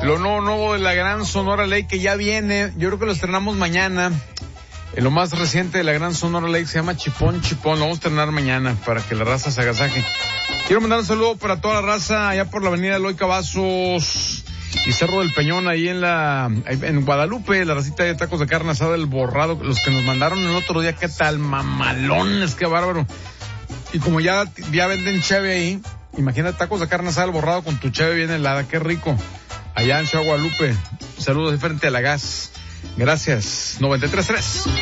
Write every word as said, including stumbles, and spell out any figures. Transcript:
Lo nuevo, nuevo de la Gran Sonora Lake que ya viene. Yo creo que lo estrenamos mañana. En lo más reciente de la Gran Sonora Lake se llama Chipón Chipón. Lo vamos a estrenar mañana para que la raza se agasaje. Quiero mandar un saludo para toda la raza allá por la avenida Eloy Cavazos y Cerro del Peñón, ahí en la, en Guadalupe, la racita de tacos de carne asada del Borrado, los que nos mandaron el otro día, qué tal mamalones, qué bárbaro. Y como ya, ya venden cheve ahí, imagínate tacos de carne asada del Borrado con tu cheve bien helada, qué rico. Allá en Ciudad Guadalupe, saludos de frente a la gas. Gracias, noventa y tres punto tres.